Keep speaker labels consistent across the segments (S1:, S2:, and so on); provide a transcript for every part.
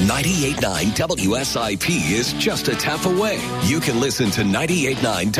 S1: 98.9 WSIP is just a tap away. You can listen to 98.9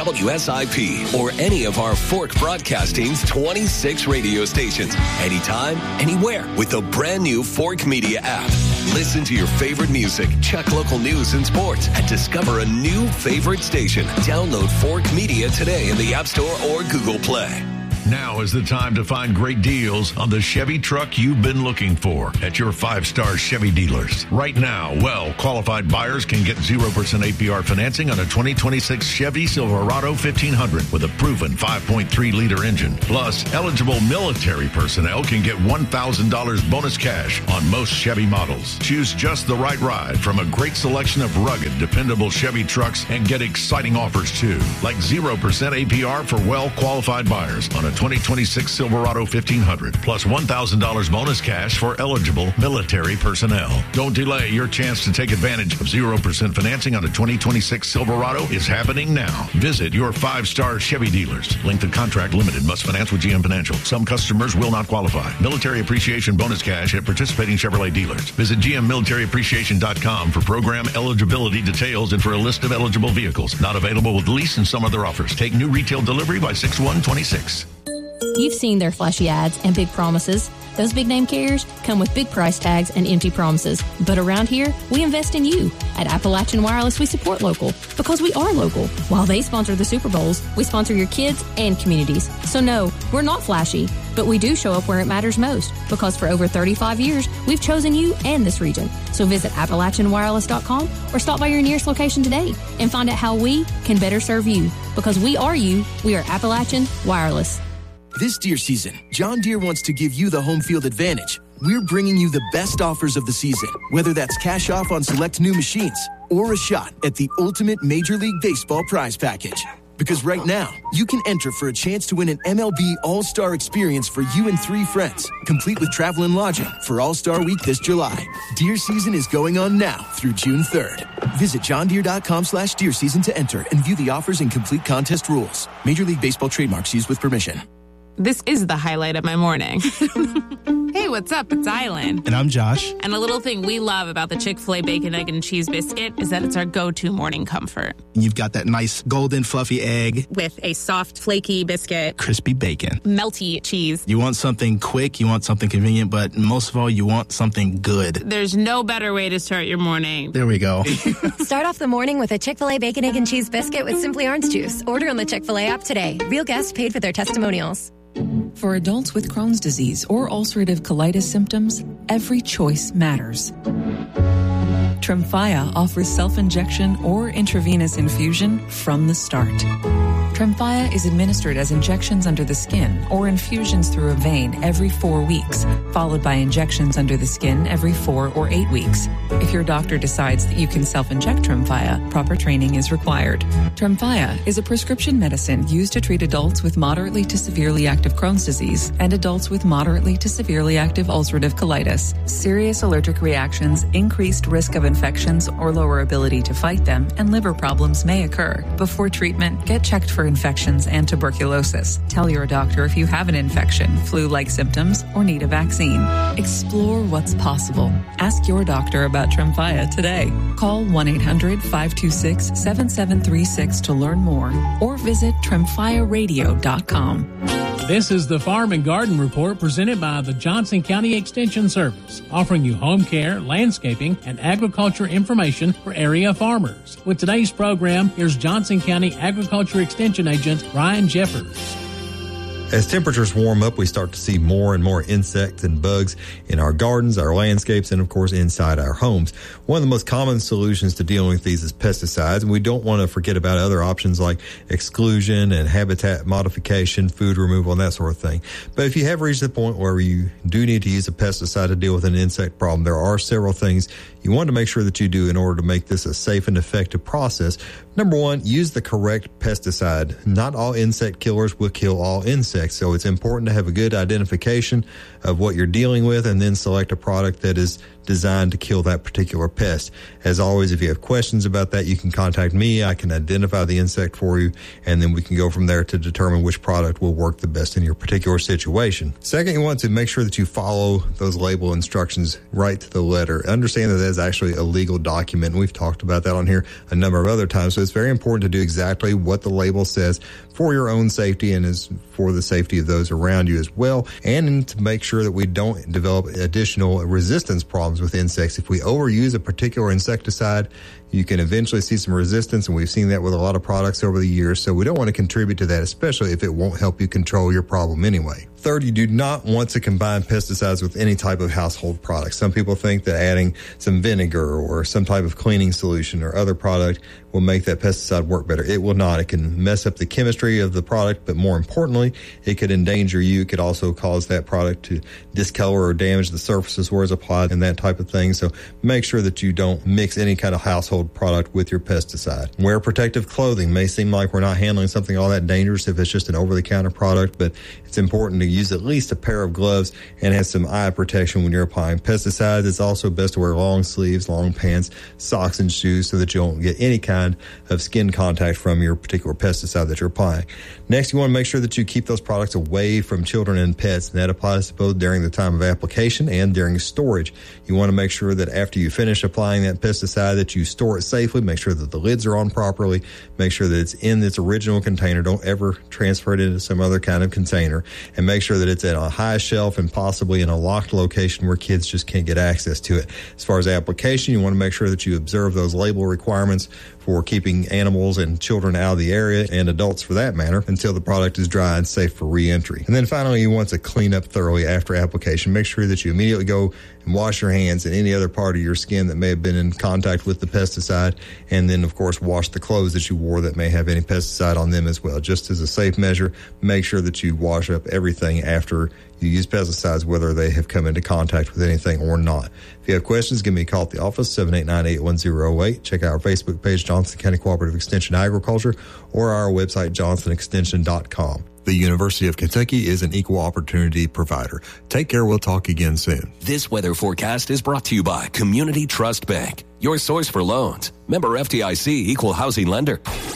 S1: WSIP or any of our Fork Broadcasting's 26 radio stations anytime, anywhere with the brand new Fork Media app. Listen to your favorite music, check local news and sports, and discover a new favorite station. Download Fork Media today in the App Store or Google Play.
S2: Now is the time to find great deals on the Chevy truck you've been looking for at your 5-star Chevy dealers. Right now, well-qualified buyers can get 0% APR financing on a 2026 Chevy Silverado 1500 with a proven 5.3-liter engine. Plus, eligible military personnel can get $1,000 bonus cash on most Chevy models. Choose just the right ride from a great selection of rugged, dependable Chevy trucks and get exciting offers too, like 0% APR for well-qualified buyers on a 2026 Silverado 1500, plus $1,000 bonus cash for eligible military personnel. Don't delay. Your chance to take advantage of 0% financing on a 2026 Silverado is happening now. Visit your 5-star Chevy dealers. Length of contract limited. Must finance with GM Financial. Some customers will not qualify. Military appreciation bonus cash at participating Chevrolet dealers. Visit GMMilitaryAppreciation.com for program eligibility details and for a list of eligible vehicles. Not available with lease and some other offers. Take new retail delivery by 6/1/26.
S3: You've seen their flashy ads and big promises. Those big name carriers come with big price tags and empty promises. But around here, we invest in you. At Appalachian Wireless, we support local because we are local. While they sponsor the Super Bowls, we sponsor your kids and communities. So no, we're not flashy, but we do show up where it matters most because for over 35 years, we've chosen you and this region. So visit AppalachianWireless.com or stop by your nearest location today and find out how we can better serve you. Because we are you, we are Appalachian Wireless.
S4: This deer season, John Deere wants to give you the home field advantage. We're bringing you the best offers of the season, whether that's cash off on select new machines or a shot at the ultimate Major League Baseball prize package. Because right now, you can enter for a chance to win an MLB All-Star experience for you and 3 friends, complete with travel and lodging for All-Star Week this July. Deer season is going on now through June 3rd. Visit johndeere.com/deer season to enter and view the offers and complete contest rules. Major League Baseball trademarks used with permission.
S5: This is the highlight of my morning. Hey, what's up? It's Island.
S6: And I'm Josh.
S5: And a little thing we love about the Chick-fil-A Bacon, Egg, and Cheese Biscuit is that it's our go-to morning comfort.
S6: You've got that nice golden fluffy egg.
S5: With a soft, flaky biscuit.
S6: Crispy bacon.
S5: Melty cheese.
S6: You want something quick, you want something convenient, but most of all, you want something good.
S5: There's no better way to start your morning.
S6: There we go.
S7: Start off the morning with a Chick-fil-A Bacon, Egg, and Cheese Biscuit with Simply Orange Juice. Order on the Chick-fil-A app today. Real guests paid for their testimonials.
S8: For adults with Crohn's disease or ulcerative colitis symptoms, every choice matters. Tremfya offers self-injection or intravenous infusion from the start. Tremfya is administered as injections under the skin or infusions through a vein every 4 weeks, followed by injections under the skin every 4 or 8 weeks. If your doctor decides that you can self-inject Tremfya, proper training is required. Tremfya is a prescription medicine used to treat adults with moderately to severely active Crohn's disease and adults with moderately to severely active ulcerative colitis. Serious allergic reactions, increased risk of infections or lower ability to fight them, and liver problems may occur. Before treatment, get checked for infections and tuberculosis. Tell your doctor if you have an infection, flu-like symptoms, or need a vaccine. Explore what's possible. Ask your doctor about Tremfya today. Call 1-800-526-7736 to learn more or visit tremfyaradio.com.
S9: This is the Farm and Garden Report presented by the Johnson County Extension Service, offering you home care, landscaping, and agriculture information for area farmers. With today's program, here's Johnson County Agriculture Extension Agent Ryan Jeffers.
S10: As temperatures warm up, we start to see more and more insects and bugs in our gardens, our landscapes, and of course inside our homes. One of the most common solutions to dealing with these is pesticides, and we don't want to forget about other options like exclusion and habitat modification, food removal, and that sort of thing. But if you have reached the point where you do need to use a pesticide to deal with an insect problem, there are several things you want to make sure that you do in order to make this a safe and effective process. Number one, use the correct pesticide. Not all insect killers will kill all insects, so it's important to have a good identification of what you're dealing with and then select a product that is designed to kill that particular pest. As always, if you have questions about that, you can contact me. I can identify the insect for you, and then we can go from there to determine which product will work the best in your particular situation. Second, you want to make sure that you follow those label instructions right to the letter. Understand that that is actually a legal document. We've talked about that on here a number of other times, so it's very important to do exactly what the label says for your own safety and is for the safety of those around you as well, and to make sure that we don't develop additional resistance problems with insects. If we overuse a particular insecticide, you can eventually see some resistance, and we've seen that with a lot of products over the years, so we don't want to contribute to that, especially if it won't help you control your problem anyway. Third, you do not want to combine pesticides with any type of household product. Some people think that adding some vinegar or some type of cleaning solution or other product will make that pesticide work better. It will not. It can mess up the chemistry of the product, but more importantly, it could endanger you. It could also cause that product to discolor or damage the surfaces where it's applied and that type of thing. So make sure that you don't mix any kind of household product with your pesticide. Wear protective clothing. May seem like we're not handling something all that dangerous if it's just an over-the-counter product, but it's important to use at least a pair of gloves and have some eye protection when you're applying pesticides. It's also best to wear long sleeves, long pants, socks, and shoes so that you don't get any kind of skin contact from your particular pesticide that you're applying. Next, you want to make sure that you keep those products away from children and pets, and that applies to both during the time of application and during storage. You want to make sure that after you finish applying that pesticide that you store it safely, make sure that the lids are on properly, make sure that it's in its original container, don't ever transfer it into some other kind of container, and make sure that it's at a high shelf and possibly in a locked location where kids just can't get access to it. As far as application, you want to make sure that you observe those label requirements for keeping animals and children out of the area, and adults for that matter, until the product is dry and safe for re-entry. And then finally, you want to clean up thoroughly after application. Make sure that you immediately go and wash your hands and any other part of your skin that may have been in contact with the pesticide, and then of course wash the clothes that you wore that may have any pesticide on them as well. Just as a safe measure, make sure that you wash up everything after you use pesticides, whether they have come into contact with anything or not. If you have questions, give me a call at the office, 789-81008. Check out our Facebook page, Johnson County Cooperative Extension Agriculture, or our website, johnsonextension.com. The University of Kentucky is an equal opportunity provider. Take care. We'll talk again soon.
S1: This weather forecast is brought to you by Community Trust Bank, your source for loans. Member FDIC, equal housing lender.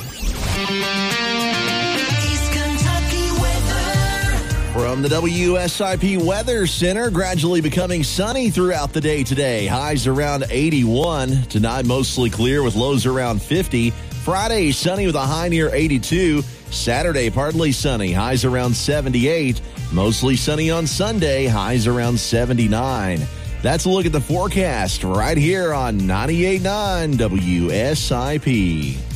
S11: From the WSIP Weather Center, gradually becoming sunny throughout the day today. Highs around 81. Tonight, mostly clear with lows around 50. Friday, sunny with a high near 82. Saturday, partly sunny. Highs around 78. Mostly sunny on Sunday. Highs around 79. That's a look at the forecast right here on 98.9 WSIP.